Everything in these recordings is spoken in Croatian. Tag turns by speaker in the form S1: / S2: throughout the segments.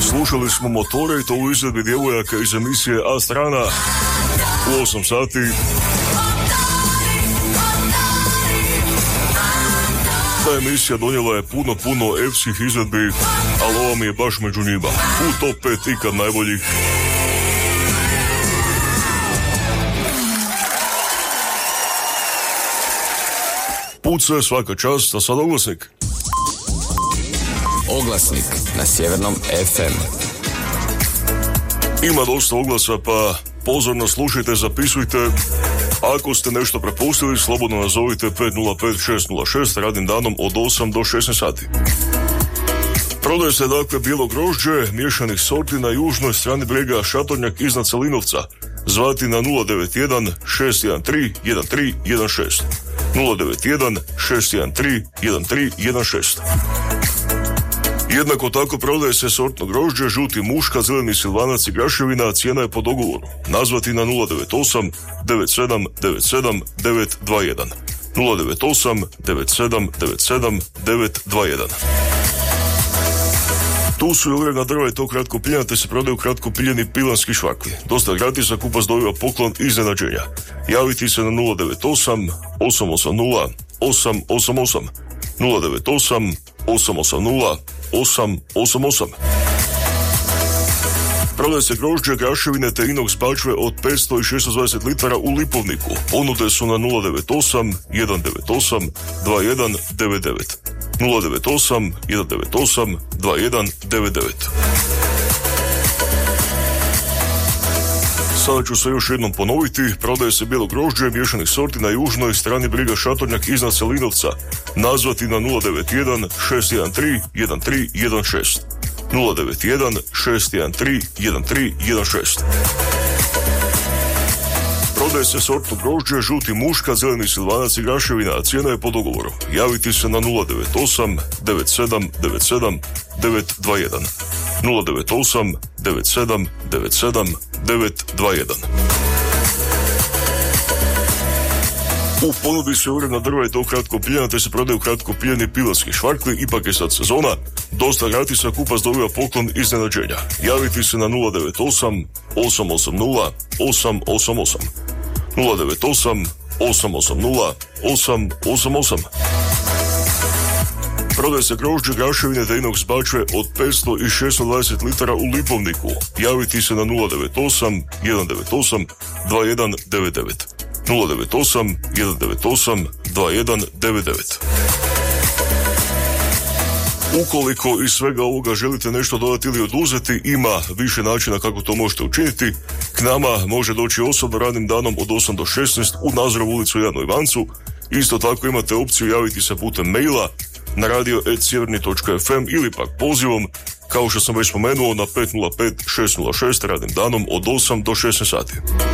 S1: Slušali smo Motore i to u izvedbi djevojaka iz emisije A Strana u 8 sati. Ta emisija donijela je puno epskih izvedbi, ali ova mi je baš među njima. U top 5 ikad najboljih. Puce, svaka čast, a sad oglasnik.
S2: Oglasnik na Sjevernom FM.
S1: Ima dosta oglasa, pa pozorno slušajte, zapisujte. Ako ste nešto prepustili, slobodno nazovite 505-606 radnim danom od 8 do 16 sati. Prodaje se dakle bijelo grožđe miješanih sorti na južnoj strani brega Šatornjak iznad Celinovca. Zvati na 091 613 1316. 091 613 1316. Jednako tako prodaje se sortno grožđe, žuti muška, zeleni silvanac i graševina, cijena je po dogovoru. Nazvati na 098 97 97 921. 098 97 97 921. Tu su i ogrjevna drva i to kratko piljena, te se prodaju kratko piljeni pilanski švakli. Dosta gratisa, kupac dobiva poklon iznenađenja. Javiti se na 098 880 888. 098 880 888. Prodaje se grožđe, graševine te inox bačve od 500 i 620 litara u Lipovniku. Ponude su na 098 198 2199. 098 198 2199. Sada ću se još jednom ponoviti. Prodaje se bijelo grožđe miješanih sorti na južnoj strani briga Šatornjak iznad Celinovca. Nazvati na 091 613 1316. 091 613 1316. Prodaje se sortno grožđe, žuti muška, zeleni silvanac i graševina, a cijena je po dogovoru. Javiti se na 098 97 97 921. 098 97 97 921. U ponudi se ogrjevna drva i to kratko piljena, te se prodaju kratko piljeni pilanski švarkli. Ipak je sad sezona, dosta gratisa, kupac dobiva poklon iznenađenja. Javiti se na 098 880 888. 098 880 888. Prodaje se grožđe, graševine te inox bačve od 500 i 620 litara u Lipovniku. Javiti se na 098 198 2199. 098 198 2199. Ukoliko iz svega ovoga želite nešto dodati ili oduzeti, ima više načina kako to možete učiniti. K nama može doći osobno radnim danom od 8 do 16 u Nazorovu ulicu Janu Ivancu. Isto tako imate opciju javiti se putem maila na radio@sjeverni.fm ili pak pozivom, kao što sam već spomenuo, na 505-606 radnim danom od 8 do 16 sati.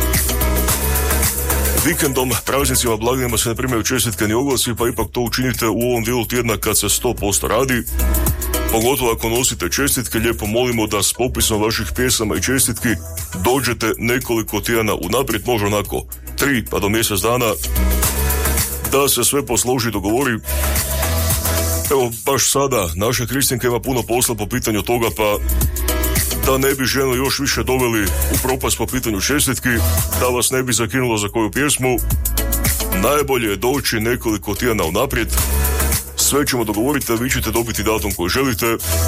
S1: Vikendom, praznicima, blagdanima se ne primaju čestitke ni oglasi, pa ipak to učinite u ovom dijelu tjedna kad se 100% radi. Pogotovo ako nosite čestitke, lijepo molimo da s popisom vaših pjesama i čestitki dođete nekoliko tjedana unaprijed, može onako 3 pa do mjesec dana, da se sve posloži, dogovori. Evo, baš sada naša Kristinka ima puno posla po pitanju toga, pa da ne bi ženu još više doveli u propast po pitanju čestitki, da vas ne bi zakinulo za koju pjesmu, najbolje je doći nekoliko tjedana unaprijed. Sve ćemo dogovoriti, a vi ćete dobiti datum koji želite.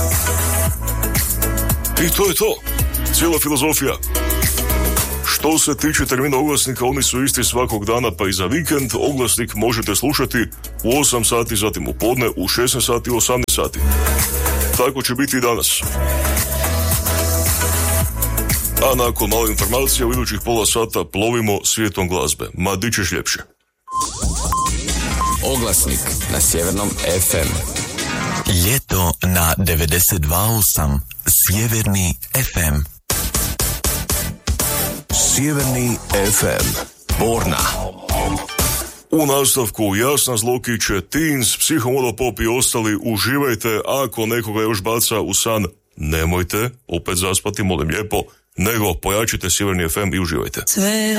S1: I to je to. Cijela filozofija. Što se tiče termina oglasnika, oni su isti svakog dana, pa i za vikend. Oglasnik možete slušati u 8 sati, zatim u podne, u 16 sati, u 18 sati. Tako će biti i danas. A nakon malo informacija u idućih pola sata plovimo svijetom glazbe. Ma di ćeš ljepše.
S2: Oglasnik na Sjevernom FM.
S3: Ljeto na 92.8 Sjeverni FM. Sjeverni FM. Borna.
S1: U nastavku Jasna Zlokić, Teens, Psihomodo Pop i ostali. Uživajte, ako nekoga još baca u san, nemojte opet zaspati, molim lijepo, nego pojačite Sjeverni FM i uživajte.